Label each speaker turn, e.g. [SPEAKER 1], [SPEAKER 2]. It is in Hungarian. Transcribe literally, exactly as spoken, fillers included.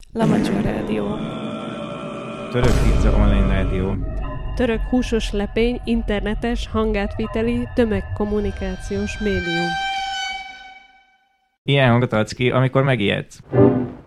[SPEAKER 1] Lamacsa Rádió.
[SPEAKER 2] Török pizza online rádió.
[SPEAKER 1] Török húsos lepény, internetes, hangátviteli, tömegkommunikációs médium.
[SPEAKER 2] Ilyen hangot adsz ki, amikor megijedsz.